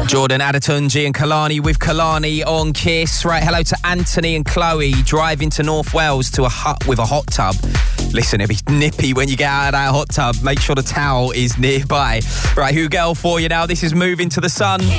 Jordan Adetunji and Kalani with Kalani on Kiss. Right, hello to Anthony and Chloe driving to North Wales to a hut with a hot tub. Listen, it'll be nippy when you get out of that hot tub. Make sure the towel is nearby. Right, who girl for you now? This is Moving to the Sun.